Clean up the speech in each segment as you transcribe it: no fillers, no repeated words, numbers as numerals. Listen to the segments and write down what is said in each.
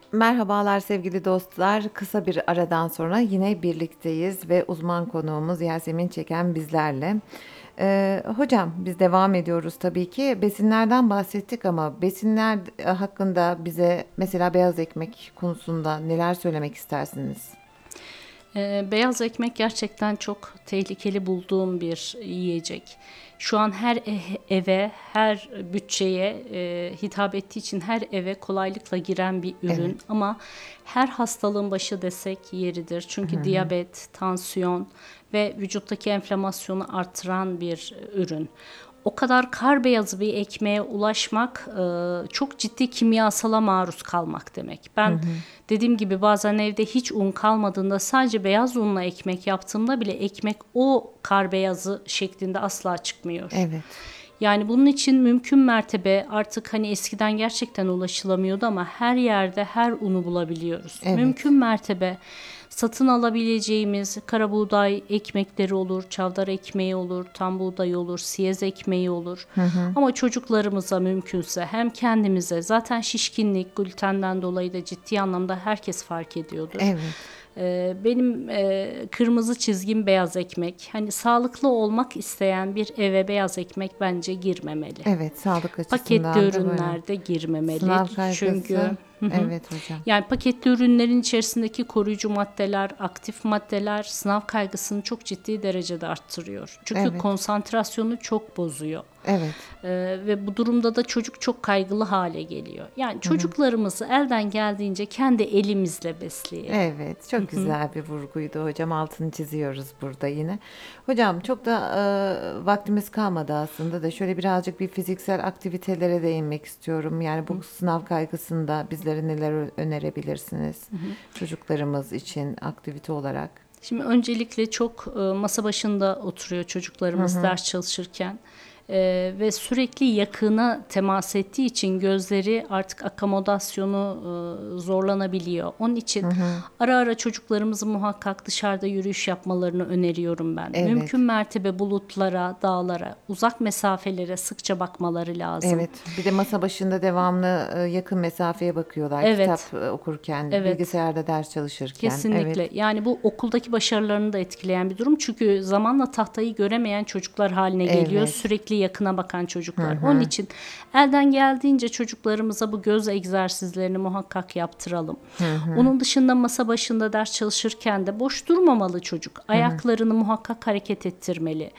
Merhabalar sevgili dostlar. Kısa bir aradan sonra yine birlikteyiz ve uzman konuğumuz Yasemin Çeken bizlerle. Hocam biz devam ediyoruz tabii ki. Besinlerden bahsettik ama besinler hakkında bize mesela beyaz ekmek konusunda neler söylemek istersiniz? Beyaz ekmek gerçekten çok tehlikeli bulduğum bir yiyecek. Şu an her eve, her bütçeye hitap ettiği için her eve kolaylıkla giren bir Evet. ürün. Ama her hastalığın başı desek yeridir. Çünkü diyabet, tansiyon ve vücuttaki enflamasyonu artıran bir ürün. O kadar kar beyazı bir ekmeğe ulaşmak çok ciddi kimyasala maruz kalmak demek. Ben dediğim gibi bazen evde hiç un kalmadığında sadece beyaz unla ekmek yaptığımda bile ekmek o kar beyazı şeklinde asla çıkmıyor. Evet. Yani bunun için mümkün mertebe artık hani eskiden gerçekten ulaşılamıyordu ama her yerde her unu bulabiliyoruz. Evet. Mümkün mertebe satın alabileceğimiz kara buğday ekmekleri olur, çavdar ekmeği olur, tam buğday olur, siyez ekmeği olur. Ama çocuklarımıza mümkünse hem kendimize zaten şişkinlik glutenden dolayı da ciddi anlamda herkes fark ediyordur. Evet. Benim kırmızı çizgim beyaz ekmek. Hani sağlıklı olmak isteyen bir eve beyaz ekmek bence girmemeli. Evet. Sağlık Paketli açısından da böyle. ürünlerde girmemeli. Sınav Çünkü kaygısı. Evet hocam. yani paketli ürünlerin içerisindeki koruyucu maddeler, aktif maddeler sınav kaygısını çok ciddi derecede arttırıyor. Çünkü Evet. konsantrasyonu çok bozuyor. Evet. Ve bu durumda da çocuk çok kaygılı hale geliyor. Yani çocuklarımızı elden geldiğince kendi elimizle besleyelim. Evet, çok güzel bir vurguydu hocam. Altını çiziyoruz burada yine. Hocam çok da vaktimiz kalmadı aslında da şöyle birazcık bir fiziksel aktivitelere değinmek istiyorum. Yani bu sınav kaygısında bizlere neler önerebilirsiniz çocuklarımız için aktivite olarak? Şimdi öncelikle çok masa başında oturuyor çocuklarımız ders çalışırken. Ve sürekli yakına temas ettiği için gözleri artık akomodasyonu zorlanabiliyor. Onun için ara ara çocuklarımızı muhakkak dışarıda yürüyüş yapmalarını öneriyorum ben. Evet. Mümkün mertebe bulutlara, dağlara, uzak mesafelere sıkça bakmaları lazım. Evet. Bir de masa başında devamlı yakın mesafeye bakıyorlar. Kitap Evet, okurken, evet. bilgisayarda ders çalışırken. Evet. Kesinlikle. Yani bu okuldaki başarılarını da etkileyen bir durum. Çünkü zamanla tahtayı göremeyen çocuklar haline geliyor. Evet. Sürekli yakına bakan çocuklar. Onun için elden geldiğince çocuklarımıza bu göz egzersizlerini muhakkak yaptıralım. Onun dışında masa başında ders çalışırken de boş durmamalı çocuk. Ayaklarını muhakkak hareket ettirmeli.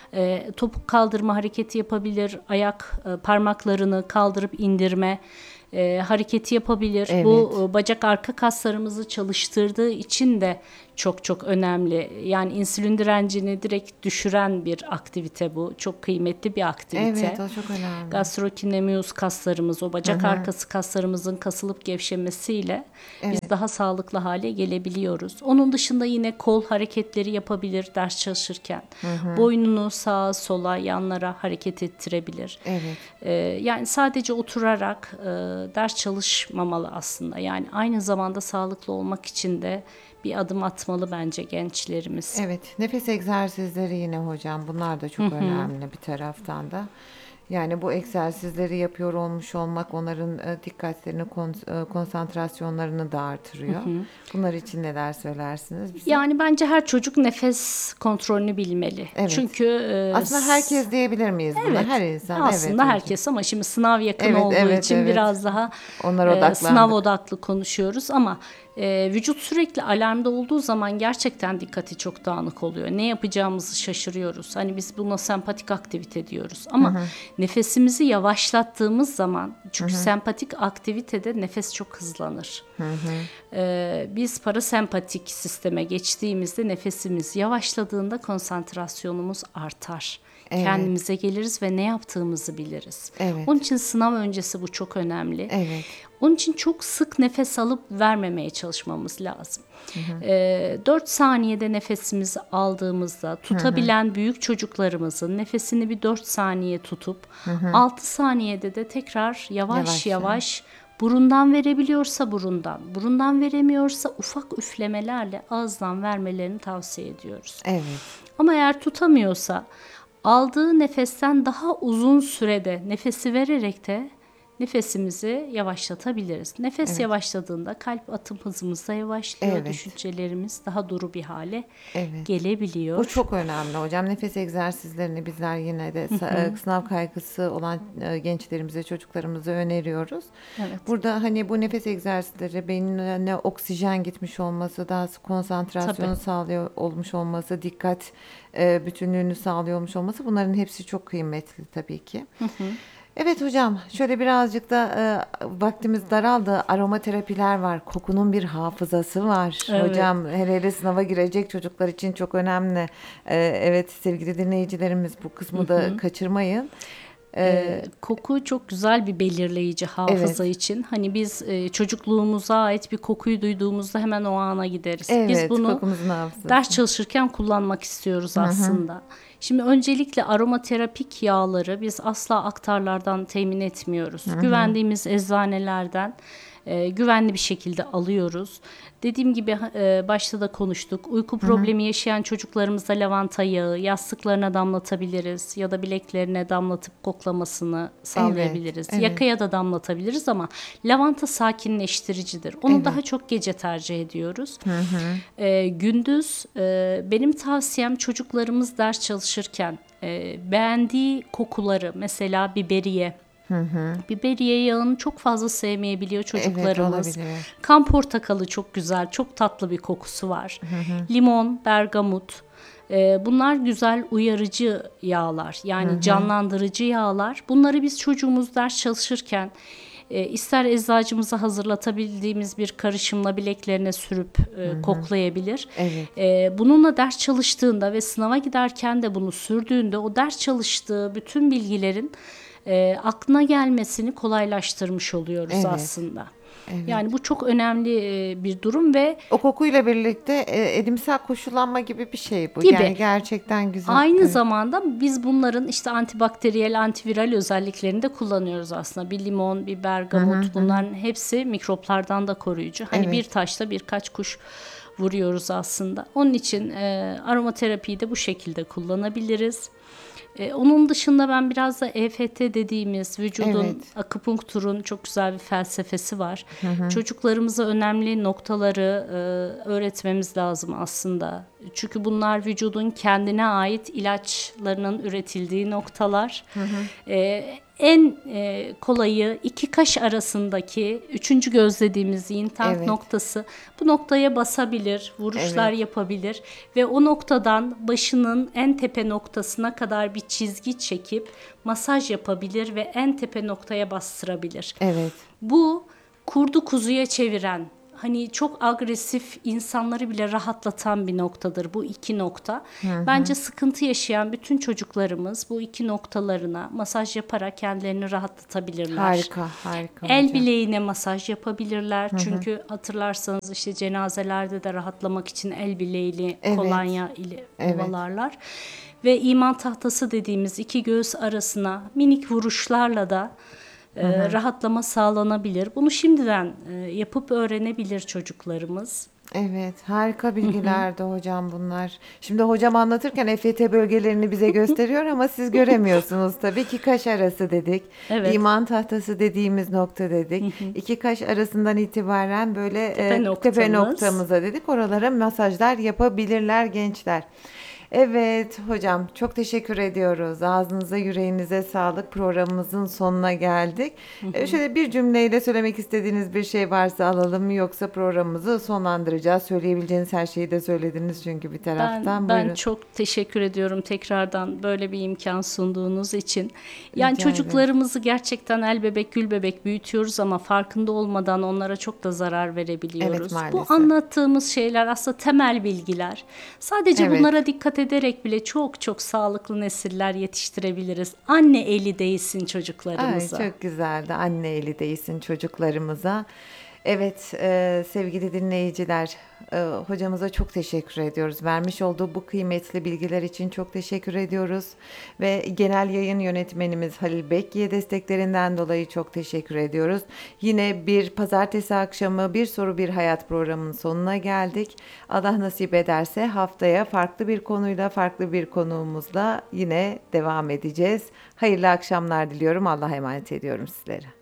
Topuk kaldırma hareketi yapabilir. Ayak parmaklarını kaldırıp indirme hareketi yapabilir. Bu Evet. bacak arka kaslarımızı çalıştırdığı için de çok çok önemli. Yani insülin direncini direkt düşüren bir aktivite bu. Çok kıymetli bir aktivite. Evet, o çok önemli. Gastrocnemius kaslarımız, o bacak arkası kaslarımızın kasılıp gevşemesiyle biz Evet. daha sağlıklı hale gelebiliyoruz. Onun dışında yine kol hareketleri yapabilir ders çalışırken. Boynunu sağa sola yanlara hareket ettirebilir. Evet. Yani sadece oturarak ders çalışmamalı aslında. Yani aynı zamanda sağlıklı olmak için de bir adım atmalı bence gençlerimiz. Evet, nefes egzersizleri yine hocam. Bunlar da çok önemli bir taraftan da. Yani bu egzersizleri yapıyor olmuş olmak onların dikkatlerini, konsantrasyonlarını da artırıyor. Bunlar için neler söylersiniz bize? Yani bence her çocuk nefes kontrolünü bilmeli. Evet. Çünkü Aslında herkes diyebilir miyiz buna? evet, Her insan. Evet aslında hocam. herkes ama şimdi sınav yakın Evet, olduğu evet, için evet. biraz daha Onlara sınav odaklandık. odaklı konuşuyoruz ama vücut sürekli alarmda olduğu zaman gerçekten dikkati çok dağınık oluyor. Ne yapacağımızı şaşırıyoruz. Hani biz buna sempatik aktivite diyoruz ama nefesimizi yavaşlattığımız zaman çünkü sempatik aktivitede nefes çok hızlanır. Biz parasempatik sisteme geçtiğimizde nefesimiz yavaşladığında konsantrasyonumuz artar. Evet. Kendimize geliriz ve ne yaptığımızı biliriz. Evet. Onun için sınav öncesi bu çok önemli. Evet. Onun için çok sık nefes alıp vermemeye çalışmamız lazım. 4 saniyede nefesimizi aldığımızda tutabilen büyük çocuklarımızın nefesini bir 4 saniye tutup 6 saniyede de tekrar yavaş Yavaş. yavaş burundan verebiliyorsa burundan veremiyorsa ufak üflemelerle ağızdan vermelerini tavsiye ediyoruz. Evet. Ama eğer tutamıyorsa aldığı nefesten daha uzun sürede nefesi vererek de nefesimizi yavaşlatabiliriz. Nefes Evet. yavaşladığında kalp atım hızımız da yavaşlıyor. Evet. Düşüncelerimiz daha duru bir hale Evet. gelebiliyor. Bu çok önemli hocam. Nefes egzersizlerini bizler yine de sınav kaygısı olan gençlerimize, çocuklarımıza öneriyoruz. Evet. Burada hani bu nefes egzersizleri beynine oksijen gitmiş olması, daha konsantrasyonu Tabii. sağlıyor olmuş olması, dikkat bütünlüğünü sağlıyor olmuş olması, bunların hepsi çok kıymetli tabii ki. Evet hocam, şöyle birazcık da vaktimiz daraldı. Aromaterapiler var. Kokunun bir hafızası var. Evet. Hocam hele hele sınava girecek çocuklar için çok önemli. Evet sevgili dinleyicilerimiz, bu kısmı da kaçırmayın. Koku çok güzel bir belirleyici hafıza Evet. için. Hani biz çocukluğumuza ait bir kokuyu duyduğumuzda hemen o ana gideriz. Biz Evet, bunu kokumuzun hafızası. ders çalışırken kullanmak istiyoruz aslında. Şimdi öncelikle aromaterapik yağları biz asla aktarlardan temin etmiyoruz. Güvendiğimiz eczanelerden güvenli bir şekilde alıyoruz. Dediğim gibi başta da konuştuk. Uyku problemi yaşayan çocuklarımıza lavanta yağı yastıklarına damlatabiliriz ya da bileklerine damlatıp koklamasını sağlayabiliriz. evet. Yakaya da damlatabiliriz ama lavanta sakinleştiricidir. Onu Evet. daha çok gece tercih ediyoruz. Gündüz benim tavsiyem çocuklarımız ders çalışırken beğendiği kokuları, mesela biberiye. Biberiye yağını çok fazla sevmeyebiliyor çocuklarımız. olabilir. Kan portakalı çok güzel, çok tatlı bir kokusu var. Limon, bergamot. Bunlar güzel uyarıcı yağlar, yani canlandırıcı yağlar. Bunları biz çocuğumuz ders çalışırken ister eczacımıza hazırlatabildiğimiz bir karışımla bileklerine sürüp koklayabilir. Evet. Bununla ders çalıştığında ve sınava giderken de bunu sürdüğünde o ders çalıştığı bütün bilgilerin aklına gelmesini kolaylaştırmış oluyoruz Evet. aslında. Evet. Yani bu çok önemli bir durum ve O kokuyla birlikte edimsel koşullanma gibi bir şey bu. Gibi. Yani gerçekten güzel. aynı Evet. zamanda biz bunların işte antibakteriyel, antiviral özelliklerini de kullanıyoruz aslında. Bir limon, bir bergamot, bunların hepsi mikroplardan da koruyucu. Hani Evet. bir taşla birkaç kuş vuruyoruz aslında. Onun için aromaterapiyi de bu şekilde kullanabiliriz. Onun dışında ben biraz da EFT dediğimiz vücudun, Evet. akupunkturun çok güzel bir felsefesi var. Çocuklarımıza önemli noktaları öğretmemiz lazım aslında. Çünkü bunlar vücudun kendine ait ilaçlarının üretildiği noktalar. En kolayı iki kaş arasındaki üçüncü göz dediğimiz yin tang Evet. noktası. Bu noktaya basabilir, vuruşlar Evet. yapabilir ve o noktadan başının en tepe noktasına kadar bir çizgi çekip masaj yapabilir ve en tepe noktaya bastırabilir. Evet. Bu kurdu kuzuya çeviren, hani çok agresif insanları bile rahatlatan bir noktadır bu iki nokta. Bence sıkıntı yaşayan bütün çocuklarımız bu iki noktalarına masaj yaparak kendilerini rahatlatabilirler. Harika, harika El hocam. bileğine masaj yapabilirler. Çünkü hatırlarsanız işte cenazelerde de rahatlamak için el bileğiyle Evet. kolonya ile Evet. ovalarlar. Ve iman tahtası dediğimiz iki göğüs arasına minik vuruşlarla da rahatlama sağlanabilir. Bunu şimdiden yapıp öğrenebilir çocuklarımız. Evet, harika bilgilerdi hocam bunlar. Şimdi hocam anlatırken EFT bölgelerini bize gösteriyor ama siz göremiyorsunuz tabii. İki kaş arası dedik. Evet. İman tahtası dediğimiz nokta dedik. İki kaş arasından itibaren böyle Tepe tepe noktamız. noktamıza dedik. Oralara masajlar yapabilirler gençler. Evet hocam, çok teşekkür ediyoruz. Ağzınıza yüreğinize sağlık. Programımızın sonuna geldik. Şöyle bir cümleyle söylemek istediğiniz bir şey varsa alalım, yoksa programımızı sonlandıracağız. Söyleyebileceğiniz her şeyi de söylediniz çünkü bir taraftan. Ben Buyurun. çok teşekkür ediyorum tekrardan böyle bir imkan sunduğunuz için. Yani Rica ederim. çocuklarımızı gerçekten el bebek gül bebek büyütüyoruz ama farkında olmadan onlara çok da zarar verebiliyoruz. Evet, Bu maalesef. anlattığımız şeyler aslında temel bilgiler. Sadece Evet. bunlara dikkat ederek bile çok çok sağlıklı nesiller yetiştirebiliriz. Anne eli değsin Ay, çocuklarımıza. çok güzeldi. Anne eli değsin çocuklarımıza. Evet, sevgili dinleyiciler, hocamıza çok teşekkür ediyoruz. Vermiş olduğu bu kıymetli bilgiler için çok teşekkür ediyoruz. Ve genel yayın yönetmenimiz Halil Bekki'ye desteklerinden dolayı çok teşekkür ediyoruz. Yine bir pazartesi akşamı Bir Soru Bir Hayat programının sonuna geldik. Allah nasip ederse haftaya farklı bir konuyla, farklı bir konuğumuzla yine devam edeceğiz. Hayırlı akşamlar diliyorum. Allah'a emanet ediyorum sizlere.